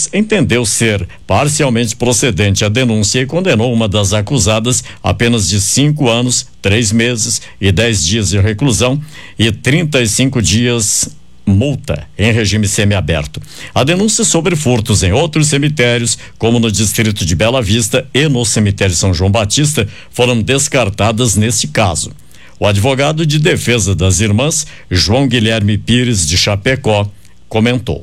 juiz entendeu ser parcialmente procedente a denúncia e condenou uma das acusadas a apenas de 5 anos, 3 meses e 10 dias de reclusão e 35 dias multa em regime semiaberto. A denúncia sobre furtos em outros cemitérios, como no distrito de Bela Vista e no cemitério São João Batista, foram descartadas neste caso. O advogado de defesa das irmãs, João Guilherme Pires de Chapecó, comentou.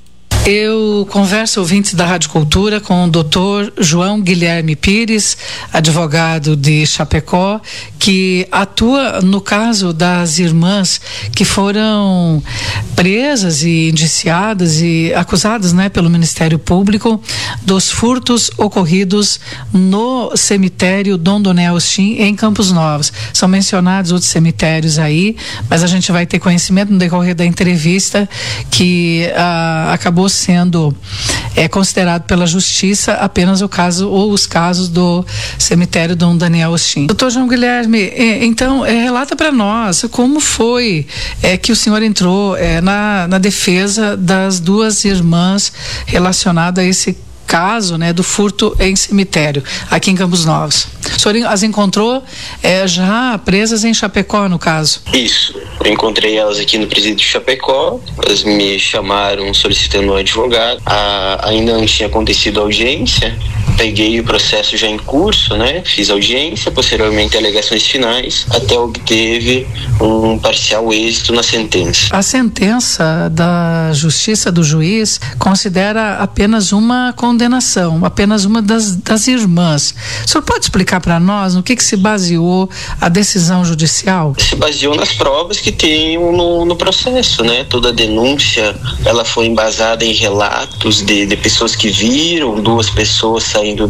Eu converso, ouvintes da Rádio Cultura, com o doutor João Guilherme Pires, advogado de Chapecó, que atua no caso das irmãs que foram presas e indiciadas e acusadas, pelo Ministério Público dos furtos ocorridos no cemitério Dom Donel Ostim, em Campos Novos. São mencionados outros cemitérios aí, mas a gente vai ter conhecimento no decorrer da entrevista que acabou sendo considerado pela justiça apenas o caso ou os casos do cemitério Dom Daniel Ostim. Doutor João Guilherme, então relata para nós como foi que o senhor entrou na defesa das duas irmãs relacionada a esse caso, do furto em cemitério aqui em Campos Novos. O senhor as encontrou já presas em Chapecó, no caso? Isso. Eu encontrei elas aqui no presídio de Chapecó. Elas me chamaram solicitando um advogado. Ainda não tinha acontecido a audiência. Peguei o processo já em curso, Fiz audiência, posteriormente alegações finais, até obteve um parcial êxito na sentença. A sentença da justiça do juiz considera apenas uma condenação, apenas uma das irmãs. O senhor pode explicar para nós no que se baseou a decisão judicial? Se baseou nas provas que tem no processo, Toda a denúncia, ela foi embasada em relatos de pessoas que viram 2 pessoas saindo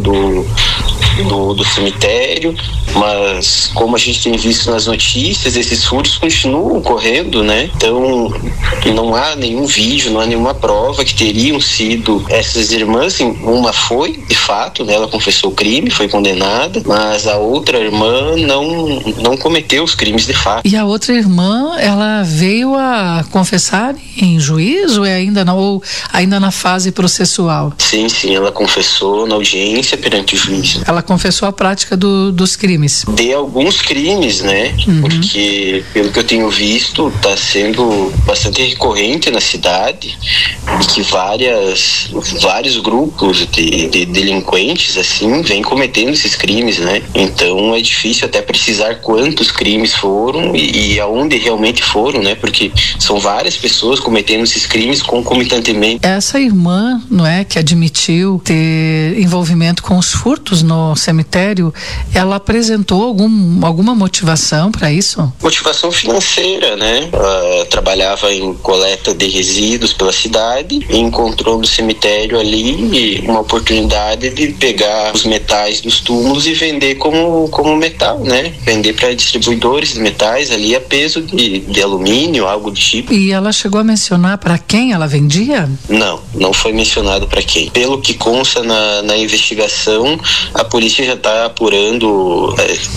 do cemitério, mas como a gente tem visto nas notícias, esses furtos continuam ocorrendo, Então não há nenhum vídeo, não há nenhuma prova que teriam sido essas irmãs. Uma foi, de fato, ela confessou o crime, foi condenada, mas a outra irmã não cometeu os crimes de fato. E a outra irmã, ela veio a confessar em juízo ou ainda na fase processual? Sim, ela confessou na audiência perante o juiz. Ela confessou a prática dos crimes? De alguns crimes, Porque, pelo que eu tenho visto, está sendo bastante recorrente na cidade e que vários grupos de delinquentes, assim, vêm cometendo esses crimes, Então é difícil até precisar quantos crimes foram e aonde realmente foram, Porque são várias pessoas cometendo esses crimes concomitantemente. Essa irmã, que admitiu ter envolvimento com os furtos no cemitério, ela apresentou alguma motivação para isso? Motivação financeira, Ela trabalhava em coleta de resíduos pela cidade e encontrou no cemitério ali uma oportunidade de pegar os metais dos túmulos e vender como metal, Vender para distribuidores de metais ali a peso de alumínio, algo do tipo. E ela chegou a mencionar para quem ela vendia? Não foi mencionado para quem. Pelo que consta na investigação, a polícia já está apurando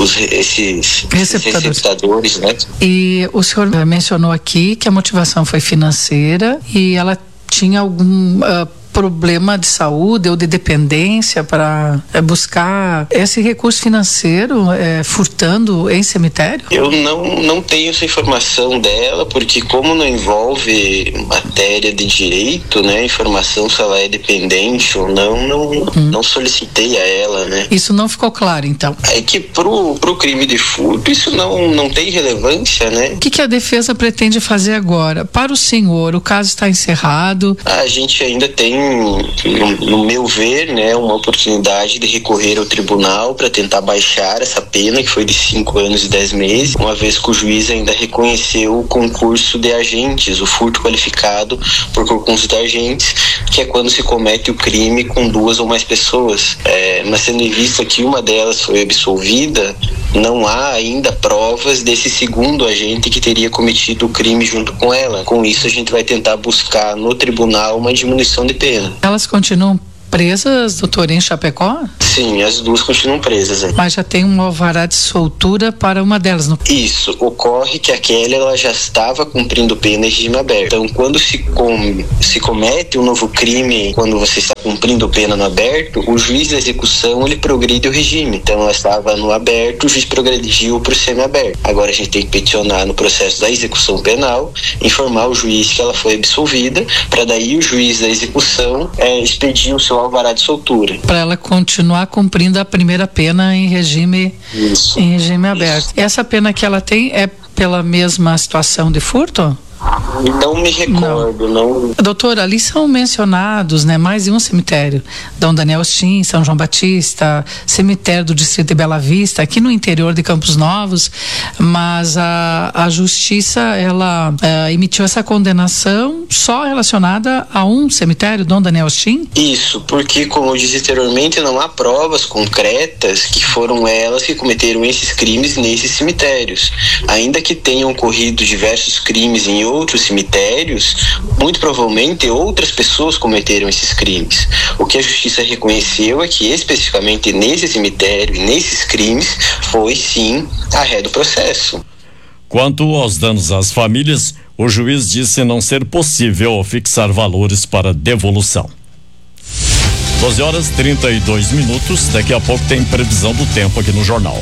esses receptadores, E o senhor mencionou aqui que a motivação foi financeira e ela tinha algum problema de saúde ou de dependência para buscar esse recurso financeiro furtando em cemitério? Eu não tenho essa informação dela, porque como não envolve matéria de direito, informação se ela é dependente ou não solicitei a ela, Isso não ficou claro, então? É que pro crime de furto isso não tem relevância, O que a defesa pretende fazer agora? Para o senhor, o caso está encerrado? A gente ainda tem, no meu ver, uma oportunidade de recorrer ao tribunal para tentar baixar essa pena, que foi de 5 anos e 10 meses, uma vez que o juiz ainda reconheceu o concurso de agentes, o furto qualificado por concurso de agentes, que é quando se comete o crime com 2 ou mais pessoas. Mas tendo em vista que uma delas foi absolvida, não há ainda provas desse segundo agente que teria cometido o crime junto com ela. Com isso, a gente vai tentar buscar no tribunal uma diminuição de pena. Elas continuam presas, doutor, em Chapecó? Sim, as 2 continuam presas. Mas já tem um alvará de soltura para uma delas, não? Isso, ocorre que aquela ela já estava cumprindo pena em regime aberto. Então, quando se comete um novo crime, quando você está cumprindo pena no aberto, o juiz da execução ele progride o regime. Então ela estava no aberto, o juiz progrediu para o semiaberto. Agora a gente tem que peticionar no processo da execução penal, informar o juiz que ela foi absolvida, para daí o juiz da execução expedir o seu alvará de soltura. Para ela continuar cumprindo a primeira pena em regime aberto. E essa pena que ela tem é pela mesma situação de furto? Não me recordo, não. Doutor, ali são mencionados, mais de um cemitério. Dom Daniel Ostin, São João Batista, cemitério do distrito de Bela Vista, aqui no interior de Campos Novos, mas a justiça, ela emitiu essa condenação só relacionada a um cemitério, Dom Daniel Ostin? Isso, porque como eu disse anteriormente, não há provas concretas que foram elas que cometeram esses crimes nesses cemitérios. Ainda que tenham ocorrido diversos crimes em outros cemitérios, muito provavelmente outras pessoas cometeram esses crimes. O que a justiça reconheceu é que especificamente nesse cemitério e nesses crimes foi sim a ré do processo. Quanto aos danos às famílias, o juiz disse não ser possível fixar valores para devolução. 12h32, daqui a pouco tem previsão do tempo aqui no jornal.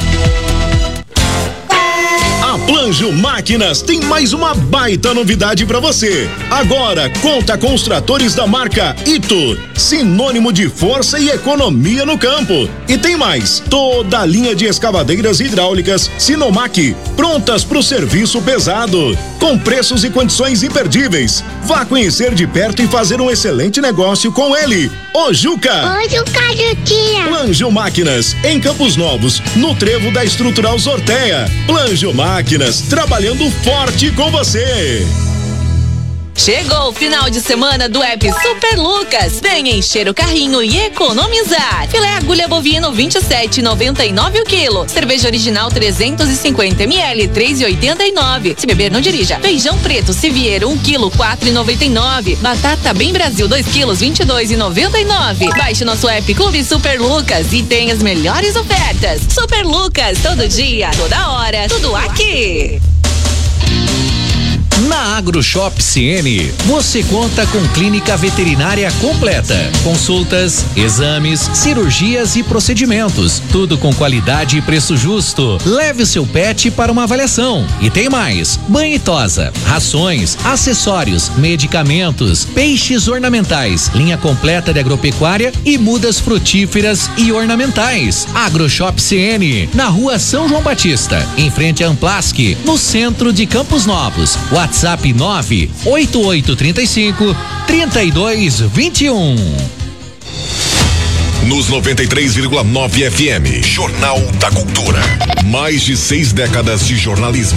A Planjo Máquinas tem mais uma baita novidade para você. Agora conta com os tratores da marca Ito, sinônimo de força e economia no campo. E tem mais, toda a linha de escavadeiras hidráulicas Sinomac, prontas para o serviço pesado, com preços e condições imperdíveis. Vá conhecer de perto e fazer um excelente negócio com ele. O Juca. Oi, Juca. Planjo Máquinas, em Campos Novos, no trevo da Estrutural Sorteia. Planjo Máquinas, trabalhando forte com você. Chegou o final de semana do app Super Lucas. Vem encher o carrinho e economizar. Filé agulha bovino 27,99 o quilo. Cerveja original 350 ml 3,89. Se beber, não dirija. Feijão preto Siviero 1 quilo 4,99. Batata Bem Brasil 2 quilos 22,99. Baixe nosso app Clube Super Lucas e tem as melhores ofertas. Super Lucas, todo dia, toda hora, tudo aqui. Na AgroShop CN, você conta com clínica veterinária completa, consultas, exames, cirurgias e procedimentos, tudo com qualidade e preço justo. Leve o seu pet para uma avaliação. E tem mais: banho e tosa, rações, acessórios, medicamentos, peixes ornamentais, linha completa de agropecuária e mudas frutíferas e ornamentais. AgroShop CN, na rua São João Batista, em frente a Amplask, no centro de Campos Novos. WhatsApp 98835-3221. Nos 93,9 FM, Jornal da Cultura. Mais de 6 décadas de jornalismo.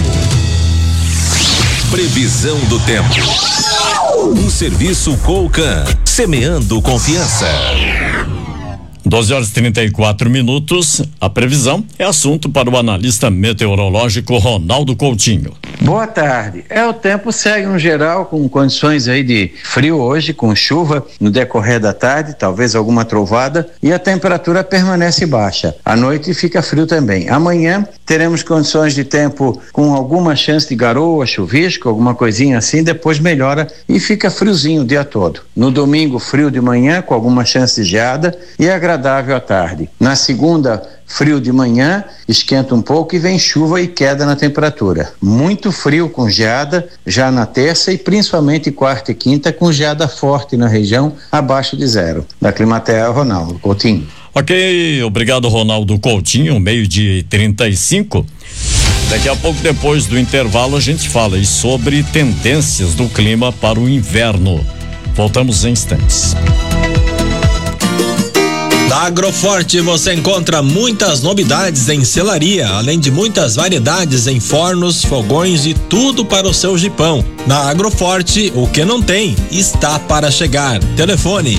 Previsão do tempo. Um serviço Colcan, semeando confiança. 12h34. A previsão é assunto para o analista meteorológico Ronaldo Coutinho. Boa tarde. O tempo segue no geral com condições aí de frio hoje, com chuva no decorrer da tarde, talvez alguma trovada, e a temperatura permanece baixa. À noite fica frio também. Amanhã teremos condições de tempo com alguma chance de garoa, chuvisco, alguma coisinha assim, depois melhora e fica friozinho o dia todo. No domingo, frio de manhã com alguma chance de geada e agradável à tarde. Na segunda, frio de manhã, esquenta um pouco e vem chuva e queda na temperatura. Muito frio com geada já na terça e principalmente quarta e quinta com geada forte na região abaixo de zero. Da Climatea, Ronaldo Coutinho. Ok, obrigado Ronaldo Coutinho, 12h35. Daqui a pouco, depois do intervalo, a gente fala sobre tendências do clima para o inverno. Voltamos em instantes. Na Agroforte você encontra muitas novidades em selaria, além de muitas variedades em fornos, fogões e tudo para o seu jipão. Na Agroforte, o que não tem está para chegar. Telefone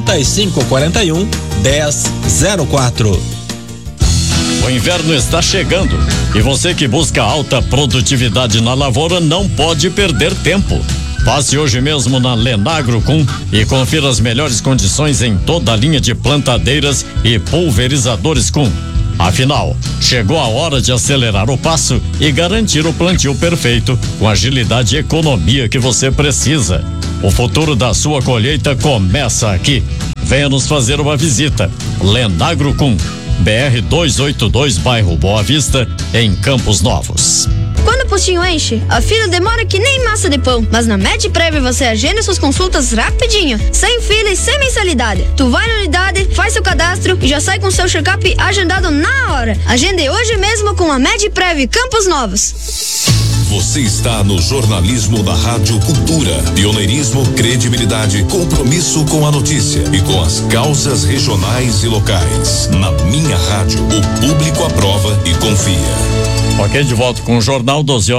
3541-1004. O inverno está chegando e você que busca alta produtividade na lavoura não pode perder tempo. Passe hoje mesmo na Lenagro Com e confira as melhores condições em toda a linha de plantadeiras e pulverizadores Com. Afinal, chegou a hora de acelerar o passo e garantir o plantio perfeito com agilidade e economia que você precisa. O futuro da sua colheita começa aqui. venha nos fazer uma visita. Lenagrocum, BR 282, bairro Boa Vista, em Campos Novos. Quando o postinho enche, a fila demora que nem massa de pão. Mas na MedPrev você agenda suas consultas rapidinho, sem fila e sem mensalidade. Tu vai na unidade, faz seu cadastro e já sai com seu check-up agendado na hora. Agende hoje mesmo com a MedPrev Campos Novos. Você está no jornalismo da Rádio Cultura. Pioneirismo, credibilidade, compromisso com a notícia e com as causas regionais e locais. Na minha rádio, o público aprova e confia. Ok, de volta com o jornal,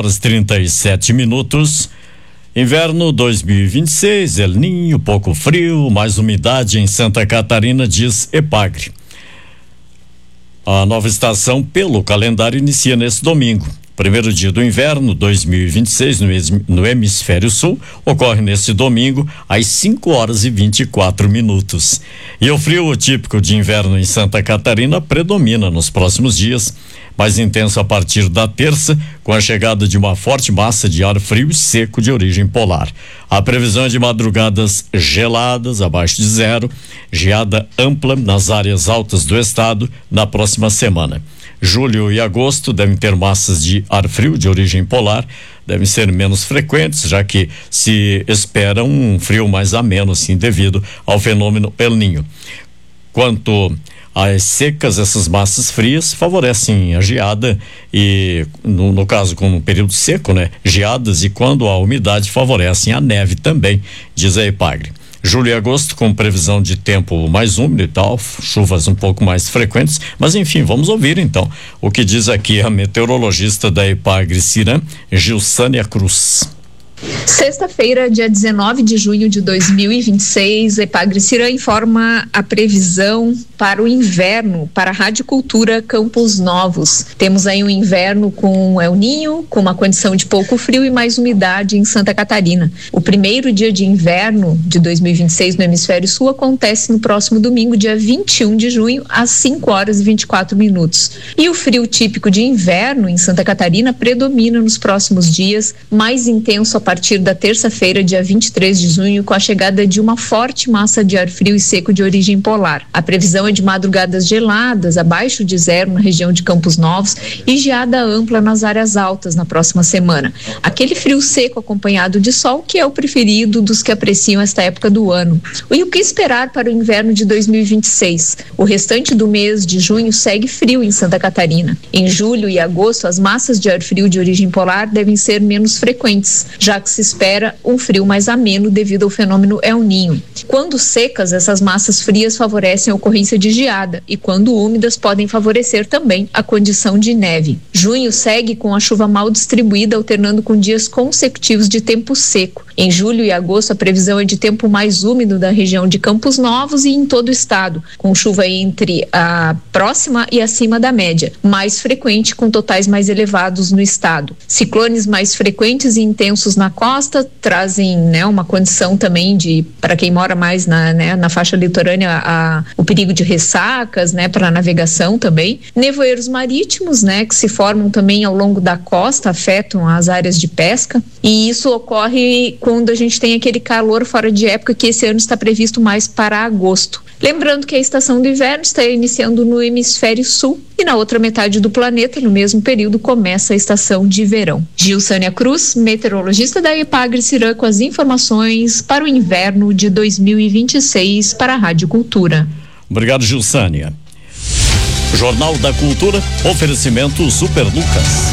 12h37. Inverno 2026, El Niño, pouco frio, mais umidade em Santa Catarina, diz EPAGRE. A nova estação pelo calendário inicia nesse domingo. Primeiro dia do inverno 2026 no hemisfério sul ocorre neste domingo às 5h24. E o frio típico de inverno em Santa Catarina predomina nos próximos dias, mais intenso a partir da terça, com a chegada de uma forte massa de ar frio e seco de origem polar. A previsão é de madrugadas geladas, abaixo de zero, geada ampla nas áreas altas do estado na próxima semana. Julho e agosto devem ter massas de ar frio de origem polar, devem ser menos frequentes, já que se espera um frio mais ameno, assim, devido ao fenômeno El Niño. Quanto às secas, essas massas frias favorecem a geada e, no caso, com um período seco, né? Geadas, e quando a umidade favorecem a neve também, diz a EPAGRE. Julho e agosto com previsão de tempo mais úmido e tal, chuvas um pouco mais frequentes, mas enfim, vamos ouvir então o que diz aqui a meteorologista da EPAGRE Ciram, Gilsânia Cruz. Sexta-feira, dia 19 de junho de 2026, a EPAGRE Ciram informa a previsão para o inverno para a Rádio Cultura Campos Novos. Temos aí um inverno com El Niño, com uma condição de pouco frio e mais umidade em Santa Catarina. O primeiro dia de inverno de 2026 no hemisfério sul acontece no próximo domingo, dia 21 de junho, às 5h24. E o frio típico de inverno em Santa Catarina predomina nos próximos dias, mais intenso a partir da terça-feira, dia 23 de junho, com a chegada de uma forte massa de ar frio e seco de origem polar. A previsão é de madrugadas geladas, abaixo de zero na região de Campos Novos e geada ampla nas áreas altas na próxima semana. Aquele frio seco acompanhado de sol que é o preferido dos que apreciam esta época do ano. E o que esperar para o inverno de 2026? O restante do mês de junho segue frio em Santa Catarina. Em julho e agosto, as massas de ar frio de origem polar devem ser menos frequentes, já que se espera um frio mais ameno devido ao fenômeno El Niño. Quando secas, essas massas frias favorecem a ocorrência de geada e quando úmidas podem favorecer também a condição de neve. Junho segue com a chuva mal distribuída, alternando com dias consecutivos de tempo seco. Em julho e agosto, a previsão é de tempo mais úmido da região de Campos Novos e em todo o estado, com chuva entre a próxima e acima da média, mais frequente com totais mais elevados no estado. Ciclones mais frequentes e intensos na costa trazem, né, uma condição também de, para quem mora mais na faixa litorânea, o perigo de ressacas, né, para a navegação também. Nevoeiros marítimos, né, que se formam também ao longo da costa, afetam as áreas de pesca, e isso ocorre quando a gente tem aquele calor fora de época, que esse ano está previsto mais para agosto. Lembrando que a estação do inverno está iniciando no hemisfério sul e na outra metade do planeta, no mesmo período, começa a estação de verão. Gilsânia Cruz, meteorologista da EPAGRE Ciram, com as informações para o inverno de 2026 para a Rádio Cultura. Obrigado, Gilsânia. Jornal da Cultura, oferecimento Super Lucas.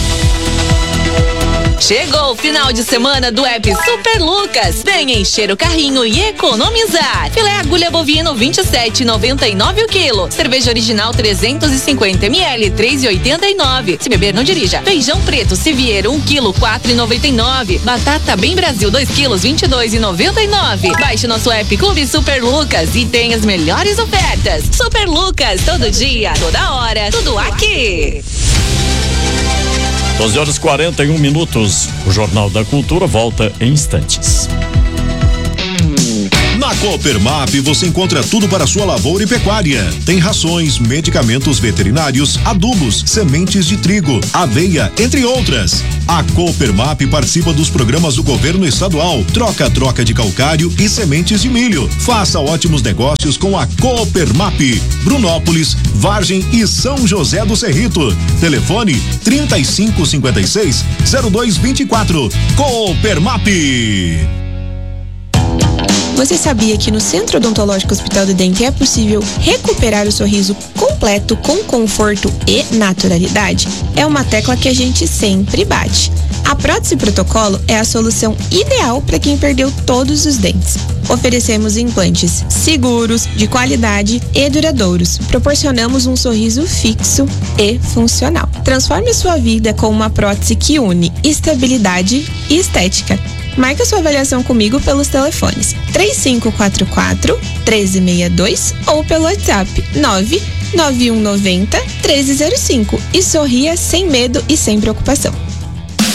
Chegou o final de semana do app Super Lucas. Vem encher o carrinho e economizar. Filé agulha bovino 27,99 o quilo. Cerveja original 350 ml 3,89. Se beber não dirija. Feijão preto Siviero 1 quilo 4,99. Batata Bem Brasil 2 quilos 22,99. Baixe nosso app Clube Super Lucas e tem as melhores ofertas. Super Lucas, todo dia, toda hora, tudo aqui. 12h41. O Jornal da Cultura volta em instantes. Na Coopermap você encontra tudo para sua lavoura e pecuária. Tem rações, medicamentos veterinários, adubos, sementes de trigo, aveia, entre outras. A Coopermap participa dos programas do governo estadual, troca de calcário e sementes de milho. Faça ótimos negócios com a Coopermap. Brunópolis, Vargem e São José do Cerrito. Telefone 3556-0224. Coopermap. Você sabia que no Centro Odontológico Hospital do Dente é possível recuperar o sorriso completo com conforto e naturalidade? É uma tecla que a gente sempre bate. A prótese protocolo é a solução ideal para quem perdeu todos os dentes. Oferecemos implantes seguros, de qualidade e duradouros. Proporcionamos um sorriso fixo e funcional. Transforme sua vida com uma prótese que une estabilidade e estética. Marque sua avaliação comigo pelos telefones 3544-1362 ou pelo WhatsApp 99190-1305 e sorria sem medo e sem preocupação.